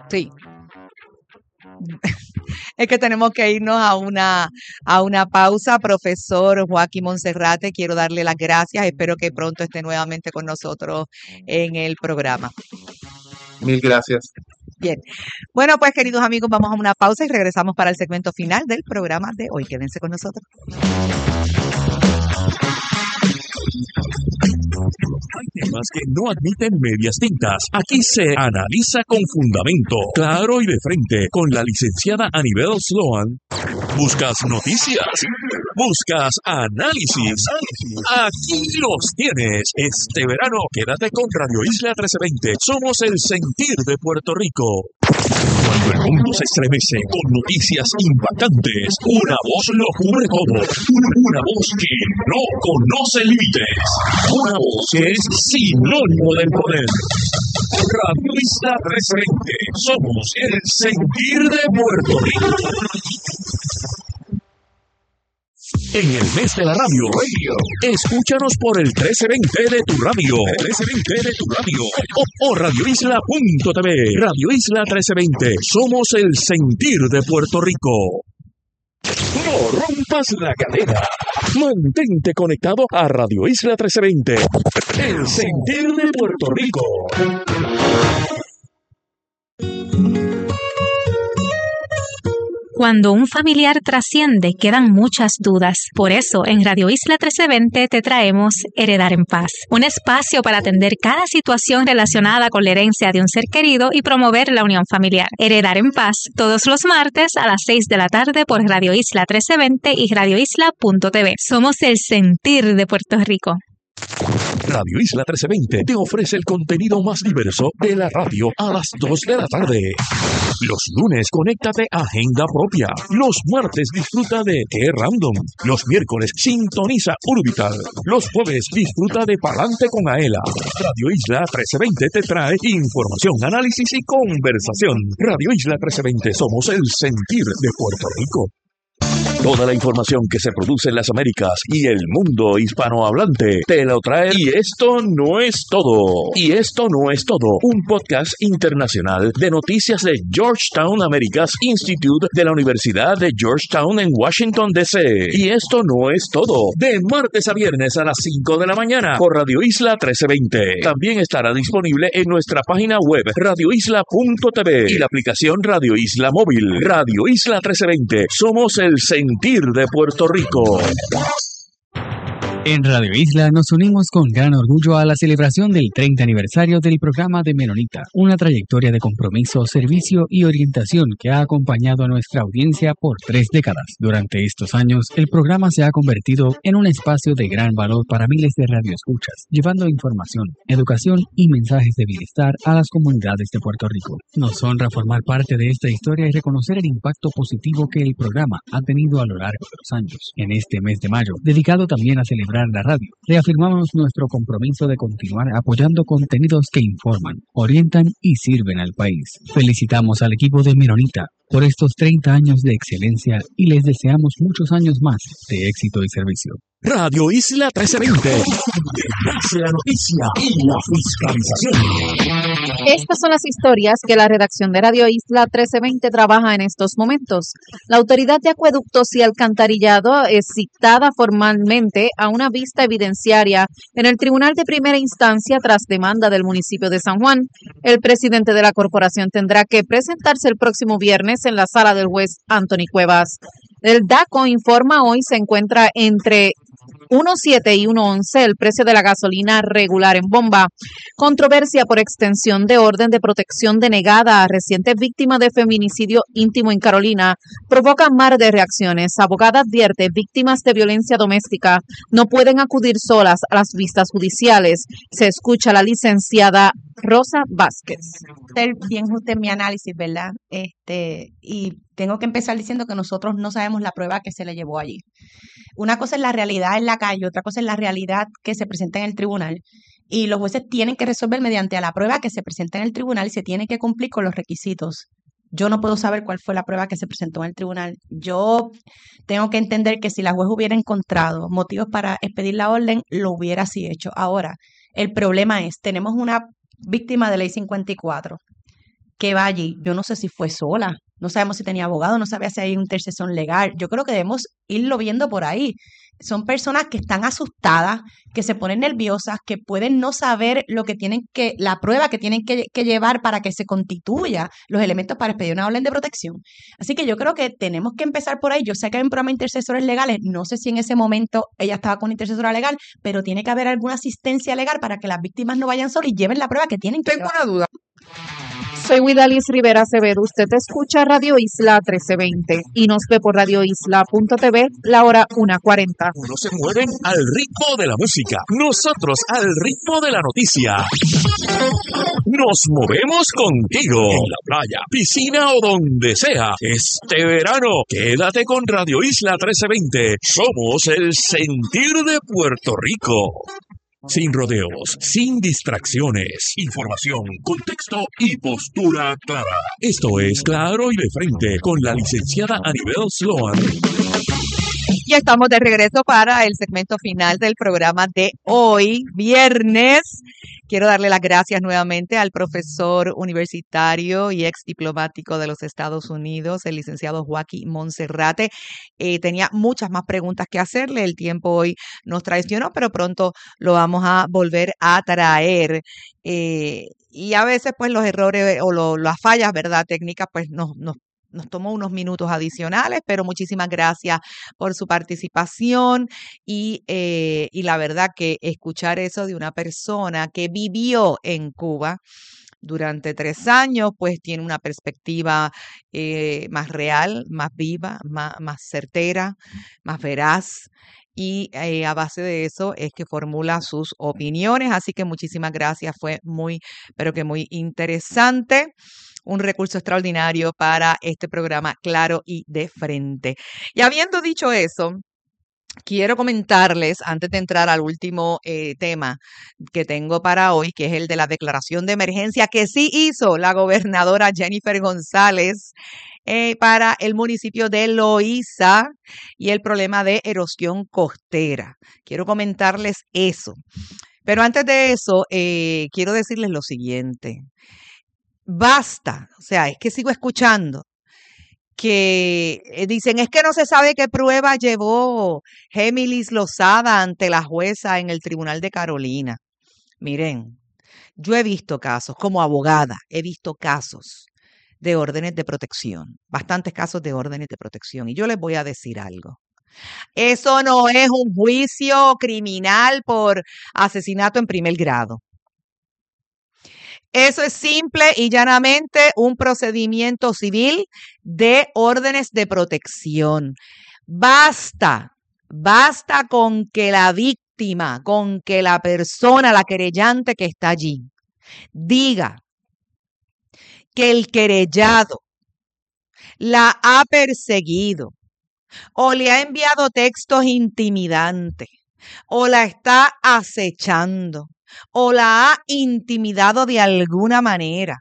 Sí. Es que tenemos que irnos a una pausa. Profesor Joaquín Monserrate, quiero darle las gracias. Espero que pronto esté nuevamente con nosotros en el programa. Mil gracias. Bien. Bueno, pues queridos amigos, vamos a una pausa y regresamos para el segmento final del programa de hoy. Quédense con nosotros. Hay temas que no admiten medias tintas. Aquí se analiza con fundamento, claro y de frente, con la licenciada Anibel Sloan. ¿Buscas noticias? ¿Buscas análisis? Aquí los tienes. Este verano, quédate con Radio Isla 1320. Somos el sentir de Puerto Rico. Cuando el mundo se estremece con noticias impactantes, una voz lo cubre todo. Una voz que no conoce límites. Una voz que es sinónimo del poder. Radio Isla 1320. Somos el sentir de Puerto Rico. En el mes de la radio, escúchanos por el 1320 de tu radio, 1320 de tu radio, o radioisla.tv. Radio Isla 1320, somos el sentir de Puerto Rico. No rompas la cadena. Mantente conectado a Radio Isla 1320, el sentir de Puerto Rico. Cuando un familiar trasciende, quedan muchas dudas. Por eso, en Radio Isla 1320 te traemos Heredar en Paz, un espacio para atender cada situación relacionada con la herencia de un ser querido y promover la unión familiar. Heredar en Paz, todos los martes a las 6 de la tarde por Radio Isla 1320 y radioisla.tv. Somos el sentir de Puerto Rico. Radio Isla 1320 te ofrece el contenido más diverso de la radio a las 2 de la tarde. Los lunes, conéctate a Agenda Propia. Los martes, disfruta de Qué Random. Los miércoles, sintoniza Orbital. Los jueves, disfruta de Palante con Aela. Radio Isla 1320 te trae información, análisis y conversación. Radio Isla 1320, somos el sentir de Puerto Rico. Toda la información que se produce en las Américas y el mundo hispanohablante te lo trae. Y esto no es todo. Y esto no es todo. Un podcast internacional de noticias de Georgetown Americas Institute de la Universidad de Georgetown en Washington, D.C. Y esto no es todo. De martes a viernes a las 5 de la mañana por Radio Isla 1320. También estará disponible en nuestra página web radioisla.tv y la aplicación Radio Isla Móvil. Radio Isla 1320. Somos el sentir de Puerto Rico. En Radio Isla nos unimos con gran orgullo a la celebración del 30 aniversario del programa de Menonita, una trayectoria de compromiso, servicio y orientación que ha acompañado a nuestra audiencia por 3 décadas. Durante estos años, el programa se ha convertido en un espacio de gran valor para miles de radioescuchas, llevando información, educación y mensajes de bienestar a las comunidades de Puerto Rico. Nos honra formar parte de esta historia y reconocer el impacto positivo que el programa ha tenido a lo largo de los años. En este mes de mayo, dedicado también a celebrar la radio, reafirmamos nuestro compromiso de continuar apoyando contenidos que informan, orientan y sirven al país. Felicitamos al equipo de Menonita por estos 30 años de excelencia y les deseamos muchos años más de éxito y servicio. Radio Isla 1320. La noticia y la fiscalización. Estas son las historias que la redacción de Radio Isla 1320 trabaja en estos momentos. La Autoridad de Acueductos y Alcantarillado es citada formalmente a una vista evidenciaria en el Tribunal de Primera Instancia tras demanda del municipio de San Juan. El presidente de la corporación tendrá que presentarse el próximo viernes en la sala del juez Anthony Cuevas. El DACO informa hoy se encuentra entre 1.7 y 1.11 el precio de la gasolina regular en bomba. Controversia por extensión de orden de protección denegada a reciente víctima de feminicidio íntimo en Carolina provoca mar de reacciones. Abogada advierte víctimas de violencia doméstica no pueden acudir solas a las vistas judiciales. Se escucha a la licenciada Rosa Vázquez. Bien justo en mi análisis, ¿verdad? Y tengo que empezar diciendo que nosotros no sabemos la prueba que se le llevó allí. Una cosa es la realidad en la calle, otra cosa es la realidad que se presenta en el tribunal. Y los jueces tienen que resolver mediante la prueba que se presenta en el tribunal y se tiene que cumplir con los requisitos. Yo no puedo saber cuál fue la prueba que se presentó en el tribunal. Yo tengo que entender que si la juez hubiera encontrado motivos para expedir la orden, lo hubiera así hecho. Ahora, el problema es, tenemos una víctima de ley 54 que va allí, yo no sé si fue sola, no sabemos si tenía abogado, no sabía si hay un intercesor legal. Yo creo que debemos irlo viendo por ahí. Son personas que están asustadas, que se ponen nerviosas, que pueden no saber lo que tienen que, la prueba que tienen que llevar para que se constituya los elementos para expedir una orden de protección. Así que yo creo que tenemos que empezar por ahí. Yo sé que hay un programa de intercesores legales, no sé si en ese momento ella estaba con intercesora legal, pero tiene que haber alguna asistencia legal para que las víctimas no vayan solas y lleven la prueba que tienen que Tengo llevar. una duda. Soy Widalis Rivera Acevedo. Usted escucha Radio Isla 1320 y nos ve por radioisla.tv la hora 1:40. Unos se mueven al ritmo de la música, nosotros al ritmo de la noticia. Nos movemos contigo en la playa, piscina o donde sea. Este verano, quédate con Radio Isla 1320. Somos el sentir de Puerto Rico. Sin rodeos, sin distracciones, información, contexto y postura clara. Esto es Claro y de Frente con la licenciada Anibel Sloan. Ya estamos de regreso para el segmento final del programa de hoy, viernes. Quiero darle las gracias nuevamente al profesor universitario y ex diplomático de los Estados Unidos, el licenciado Joaquín Monserrate. Tenía muchas más preguntas que hacerle. El tiempo hoy nos traicionó, pero pronto lo vamos a volver a traer. Y a veces, pues, los errores o las fallas, ¿verdad?, técnicas, pues, nos tomó unos minutos adicionales, pero muchísimas gracias por su participación y la verdad que escuchar eso de una persona que vivió en Cuba durante 3 años, pues tiene una perspectiva más real, más viva, más certera, más veraz. Y a base de eso es que formula sus opiniones. Así que muchísimas gracias. Fue muy, pero que muy interesante. Un recurso extraordinario para este programa Claro y de Frente. Y habiendo dicho eso, quiero comentarles, antes de entrar al último tema que tengo para hoy, que es el de la declaración de emergencia que sí hizo la gobernadora Jennifer González para el municipio de Loíza y el problema de erosión costera. Quiero comentarles eso. Pero antes de eso, quiero decirles lo siguiente. Basta, o sea, es que sigo escuchando que dicen, es que no se sabe qué prueba llevó Gémilis Lozada ante la jueza en el Tribunal de Carolina. Miren, yo he visto casos, como abogada, he visto casos de órdenes de protección, bastantes casos de órdenes de protección, y yo les voy a decir algo. Eso no es un juicio criminal por asesinato en primer grado. Eso es simple y llanamente un procedimiento civil de órdenes de protección. Basta con que la víctima, con que la persona, la querellante que está allí, diga que el querellado la ha perseguido o le ha enviado textos intimidantes o la está acechando o la ha intimidado de alguna manera,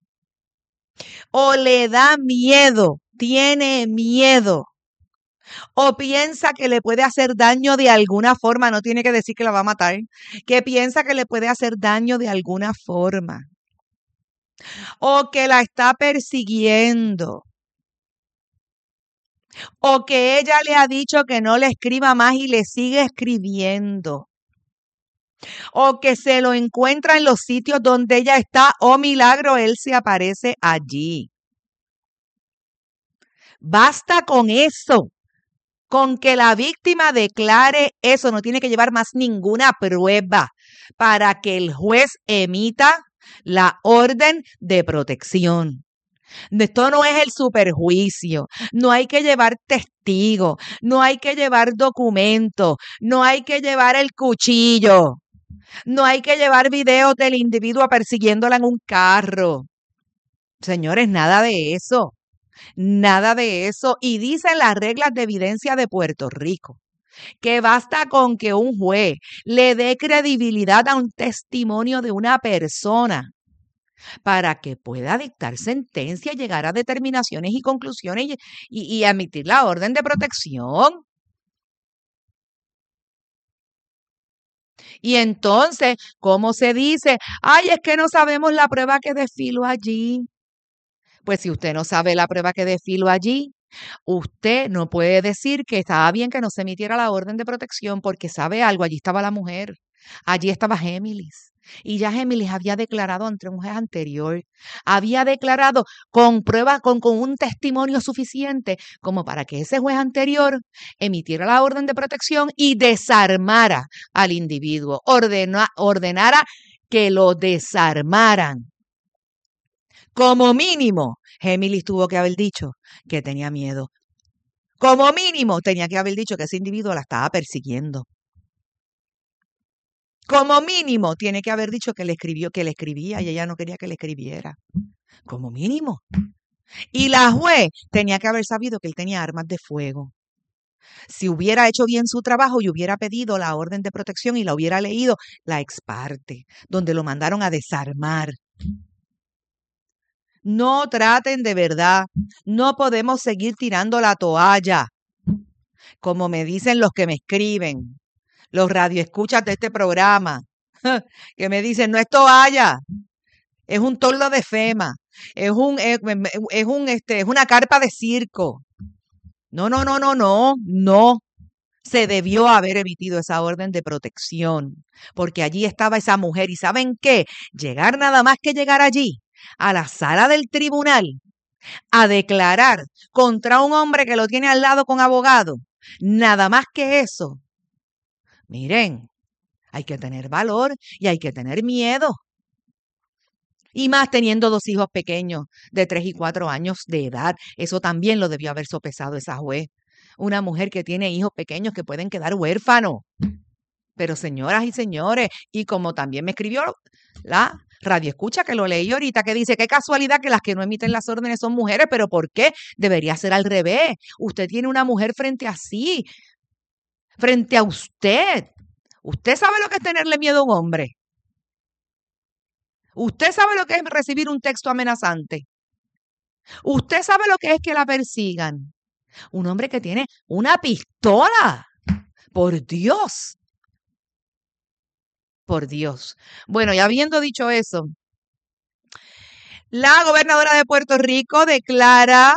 o le da miedo, tiene miedo, o piensa que le puede hacer daño de alguna forma, no tiene que decir que la va a matar, que piensa que le puede hacer daño de alguna forma, o que la está persiguiendo, o que ella le ha dicho que no le escriba más y le sigue escribiendo, o que se lo encuentra en los sitios donde ella está, o milagro, él se aparece allí. Basta con eso, con que la víctima declare eso, no tiene que llevar más ninguna prueba para que el juez emita la orden de protección. Esto no es el superjuicio, no hay que llevar testigos, no hay que llevar documentos, no hay que llevar el cuchillo. No hay que llevar videos del individuo persiguiéndola en un carro. Señores, nada de eso. Nada de eso. Y dicen las reglas de evidencia de Puerto Rico que basta con que un juez le dé credibilidad a un testimonio de una persona para que pueda dictar sentencia, llegar a determinaciones y conclusiones y emitir la orden de protección. Y entonces, ¿cómo se dice? Ay, es que no sabemos la prueba que desfiló allí. Pues si usted no sabe la prueba que desfiló allí, usted no puede decir que estaba bien que no se emitiera la orden de protección porque sabe algo, allí estaba la mujer, allí estaba Gémilis. Y ya Gémilis había declarado ante un juez anterior, había declarado con pruebas, con un testimonio suficiente como para que ese juez anterior emitiera la orden de protección y desarmara al individuo, ordenara que lo desarmaran. Como mínimo, Gémilis tuvo que haber dicho que tenía miedo. Como mínimo, tenía que haber dicho que ese individuo la estaba persiguiendo. Como mínimo, tiene que haber dicho que le escribía y ella no quería que le escribiera. Como mínimo. Y la juez tenía que haber sabido que él tenía armas de fuego. Si hubiera hecho bien su trabajo y hubiera pedido la orden de protección y la hubiera leído la ex parte, donde lo mandaron a desarmar. No traten de verdad. No podemos seguir tirando la toalla. Como me dicen los que me escriben, los radioescuchas de este programa, que me dicen, no es toalla, es un tordo de FEMA, es una carpa de circo. No. Se debió haber emitido esa orden de protección, porque allí estaba esa mujer. ¿Y saben qué? Nada más que llegar allí, a la sala del tribunal, a declarar contra un hombre que lo tiene al lado con abogado, nada más que eso. Miren, hay que tener valor y hay que tener miedo. Y más teniendo 2 hijos pequeños de 3 y 4 años de edad. Eso también lo debió haber sopesado esa juez. Una mujer que tiene hijos pequeños que pueden quedar huérfanos. Pero señoras y señores, y como también me escribió la radioescucha que lo leí ahorita, que dice, qué casualidad que las que no emiten las órdenes son mujeres, pero ¿por qué? Debería ser al revés. Usted tiene una mujer frente a usted. ¿Usted sabe lo que es tenerle miedo a un hombre? ¿Usted sabe lo que es recibir un texto amenazante? ¿Usted sabe lo que es que la persigan? Un hombre que tiene una pistola. Por Dios. Por Dios. Bueno, y habiendo dicho eso, la gobernadora de Puerto Rico declara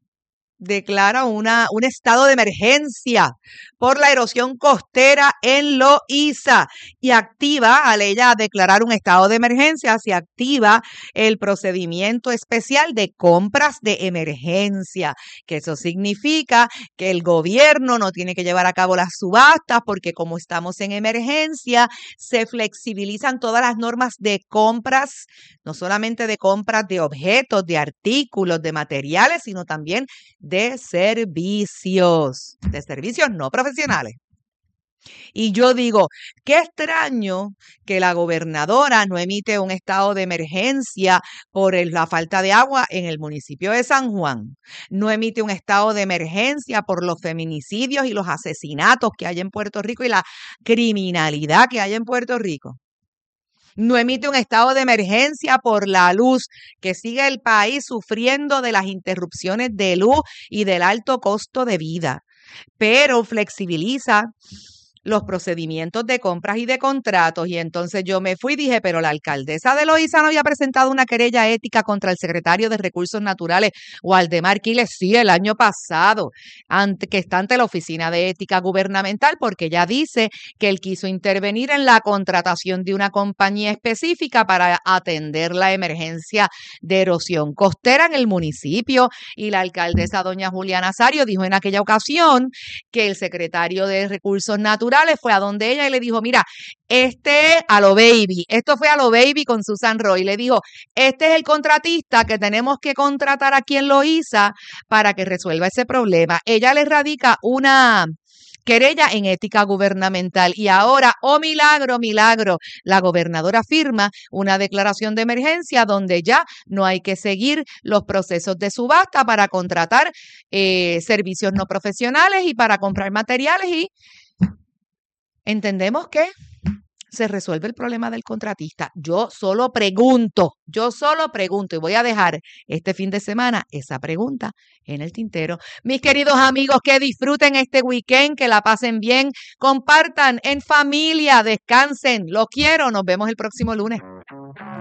un estado de emergencia por la erosión costera en Loíza y activa, al ella declarar un estado de emergencia, se activa el procedimiento especial de compras de emergencia, que eso significa que el gobierno no tiene que llevar a cabo las subastas porque como estamos en emergencia, se flexibilizan todas las normas de compras, no solamente de compras de objetos, de artículos, de materiales, sino también de servicios no profesionales. Y yo digo, qué extraño que la gobernadora no emite un estado de emergencia por la falta de agua en el municipio de San Juan. No emite un estado de emergencia por los feminicidios y los asesinatos que hay en Puerto Rico y la criminalidad que hay en Puerto Rico. No emite un estado de emergencia por la luz, que sigue el país sufriendo de las interrupciones de luz y del alto costo de vida, pero flexibiliza los procedimientos de compras y de contratos. Y entonces yo me fui y dije, pero la alcaldesa de Loíza no había presentado una querella ética contra el secretario de Recursos Naturales, Waldemar Quiles, sí, el año pasado, que está ante la Oficina de Ética Gubernamental, porque ella dice que él quiso intervenir en la contratación de una compañía específica para atender la emergencia de erosión costera en el municipio. Y la alcaldesa doña Julia Nazario dijo en aquella ocasión que el secretario de Recursos Naturales fue a donde ella y le dijo, mira, esto fue a lo baby con Susan Roy, le dijo, este es el contratista que tenemos que contratar aquí en Loíza para que resuelva ese problema. Ella le radica una querella en ética gubernamental y ahora, oh milagro, la gobernadora firma una declaración de emergencia donde ya no hay que seguir los procesos de subasta para contratar servicios no profesionales y para comprar materiales y entendemos que se resuelve el problema del contratista. Yo solo pregunto y voy a dejar este fin de semana esa pregunta en el tintero. Mis queridos amigos, que disfruten este weekend, que la pasen bien, compartan en familia, descansen, los quiero, nos vemos el próximo lunes.